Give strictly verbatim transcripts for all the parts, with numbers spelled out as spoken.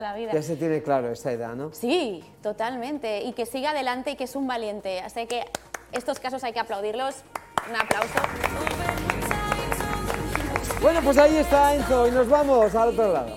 la vida. Ya se tiene claro esta edad, ¿no? Sí, totalmente. Y que siga adelante y que es un valiente. Así que estos casos hay que aplaudirlos. Un aplauso. Bueno, pues ahí está Enzo y nos vamos al otro lado.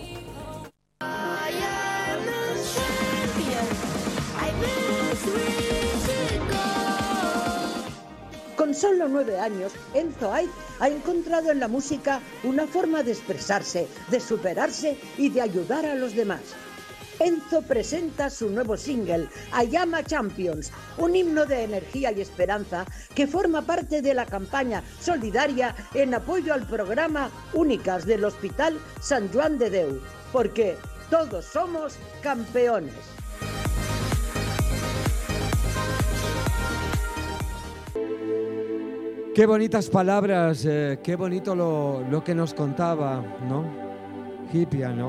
Con solo nueve años, Enzo Ait ha encontrado en la música una forma de expresarse, de superarse y de ayudar a los demás. Enzo presenta su nuevo single, I Am a Champions, un himno de energía y esperanza que forma parte de la campaña solidaria en apoyo al programa Únicas del Hospital Sant Joan de Déu, porque todos somos campeones. Qué bonitas palabras, eh, qué bonito lo, lo que nos contaba, ¿no? Hipia, ¿no?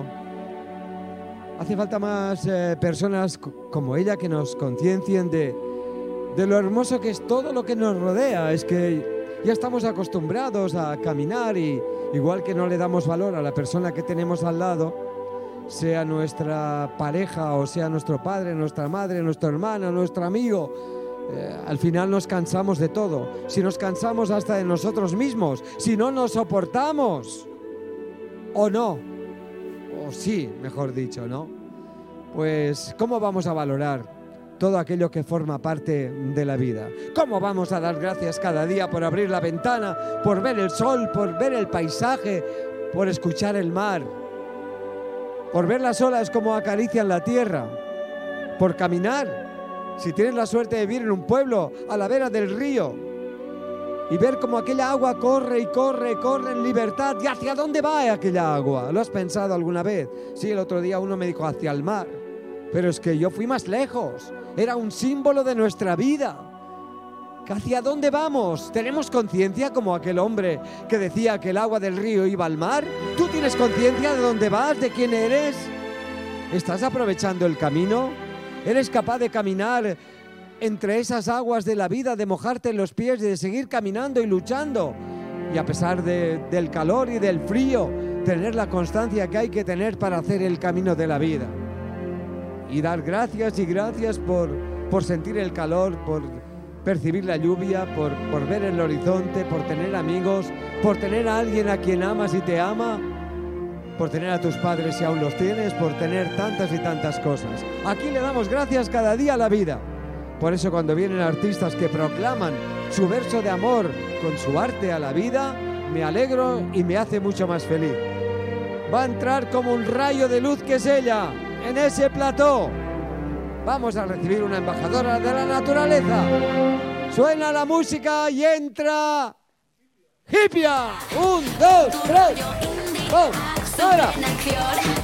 Hace falta más eh, personas como ella que nos conciencien de, de lo hermoso que es todo lo que nos rodea. Es que ya estamos acostumbrados a caminar y igual que no le damos valor a la persona que tenemos al lado, sea nuestra pareja o sea nuestro padre, nuestra madre, nuestro hermano, nuestro amigo, Eh, al final nos cansamos de todo. Si nos cansamos hasta de nosotros mismos, si no nos soportamos, o no, o sí, mejor dicho, ¿no? Pues, ¿cómo vamos a valorar todo aquello que forma parte de la vida? ¿Cómo vamos a dar gracias cada día por abrir la ventana, por ver el sol, por ver el paisaje, por escuchar el mar, por ver las olas como acarician la tierra, por caminar? Si tienes la suerte de vivir en un pueblo a la vera del río y ver cómo aquella agua corre y corre y corre en libertad, ¿y hacia dónde va aquella agua? ¿Lo has pensado alguna vez? Sí, el otro día uno me dijo hacia el mar, pero es que yo fui más lejos, era un símbolo de nuestra vida. ¿Hacia dónde vamos? ¿Tenemos conciencia como aquel hombre que decía que el agua del río iba al mar? ¿Tú tienes conciencia de dónde vas, de quién eres? ¿Estás aprovechando el camino? ¿Eres capaz de caminar entre esas aguas de la vida, de mojarte en los pies y de seguir caminando y luchando? Y a pesar de, del calor y del frío, tener la constancia que hay que tener para hacer el camino de la vida. Y dar gracias y gracias por, por sentir el calor, por percibir la lluvia, por, por ver el horizonte, por tener amigos, por tener a alguien a quien amas y te ama, por tener a tus padres si aún los tienes, por tener tantas y tantas cosas. Aquí le damos gracias cada día a la vida. Por eso cuando vienen artistas que proclaman su verso de amor con su arte a la vida, me alegro y me hace mucho más feliz. Va a entrar como un rayo de luz que es ella, en ese plató. Vamos a recibir una embajadora de la naturaleza. Suena la música y entra Hipia. Un, dos, tres. ¡Vamos! ¡Ahora!